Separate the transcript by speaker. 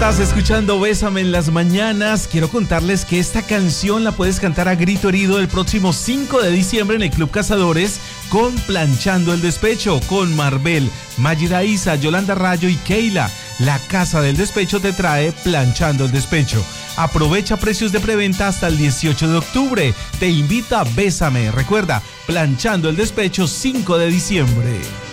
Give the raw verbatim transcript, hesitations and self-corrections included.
Speaker 1: Estás escuchando Bésame en las mañanas. Quiero contarles que esta canción la puedes cantar a grito herido el próximo cinco de diciembre en el Club Cazadores con Planchando el Despecho, con Marvel, Mayra Isa, Yolanda Rayo y Keila. La Casa del Despecho te trae Planchando el Despecho. Aprovecha precios de preventa hasta el dieciocho de octubre. Te invita a Bésame. Recuerda, Planchando el Despecho, cinco de diciembre.